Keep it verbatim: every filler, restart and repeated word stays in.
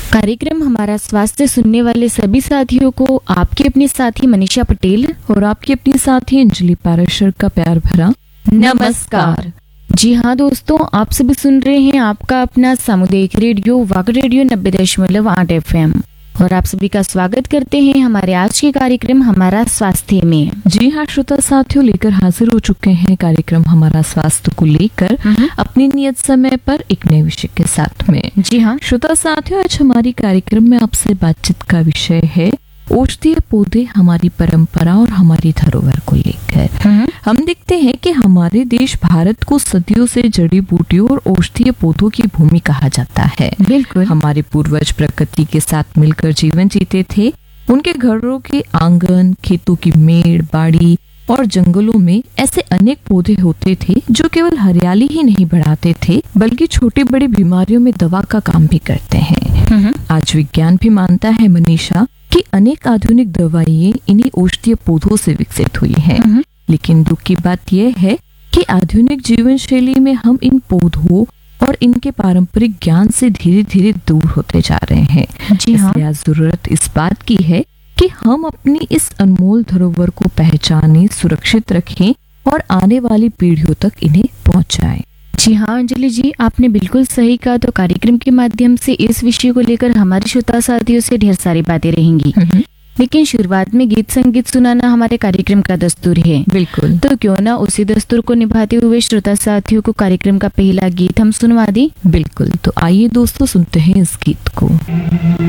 कार्यक्रम हमारा स्वास्थ्य सुनने वाले सभी साथियों को आपकी अपनी साथी मनीषा पटेल और आपकी अपनी साथी अंजलि पाराशर का प्यार भरा नमस्कार। जी हाँ दोस्तों, आप सभी सुन रहे हैं आपका अपना सामुदायिक रेडियो वाक रेडियो नब्बे दशमलव आठ एफ एम और आप सभी का स्वागत करते हैं हमारे आज के कार्यक्रम हमारा स्वास्थ्य में। जी हाँ श्रोता साथियों, लेकर हाजिर हो चुके हैं कार्यक्रम हमारा स्वास्थ्य को लेकर अपनी नियत समय पर एक नए विषय के साथ में। जी हाँ श्रोता साथियों, आज हमारी कार्यक्रम में आपसे बातचीत का विषय है औषधीय पौधे, हमारी परंपरा और हमारी धरोहर को लेकर। हम देखते हैं कि हमारे देश भारत को सदियों से जड़ी बूटियों और औषधीय पौधों की भूमि कहा जाता है। बिल्कुल, हमारे पूर्वज प्रकृति के साथ मिलकर जीवन जीते थे। उनके घरों के आंगन, खेतों की मेड़, बाड़ी और जंगलों में ऐसे अनेक पौधे होते थे जो केवल हरियाली ही नहीं बढ़ाते थे बल्कि छोटी बड़ी बीमारियों में दवा का काम भी करते हैं। आज विज्ञान भी मानता है मनीषा कि अनेक आधुनिक दवाइयाँ इन्हीं औषधीय पौधों से विकसित हुई हैं। लेकिन दुख की बात यह है कि आधुनिक जीवन शैली में हम इन पौधों और इनके पारंपरिक ज्ञान से धीरे धीरे दूर होते जा रहे हैं। जी हाँ, इसलिए आज जरूरत इस बात की है कि हम अपनी इस अनमोल धरोहर को पहचानें, सुरक्षित रखें और आने वाली पीढ़ियों तक इन्हें पहुंचाएं। जी हाँ अंजलि जी, आपने बिल्कुल सही कहा। तो कार्यक्रम के माध्यम से इस विषय को लेकर हमारे श्रोता साथियों से ढेर सारी बातें रहेंगी, लेकिन शुरुआत में गीत संगीत सुनाना हमारे कार्यक्रम का दस्तूर है। बिल्कुल, तो क्यों ना उसी दस्तूर को निभाते हुए श्रोता साथियों को कार्यक्रम का पहला गीत हम सुनवा दी। बिल्कुल, तो आइए दोस्तों सुनते हैं इस गीत को।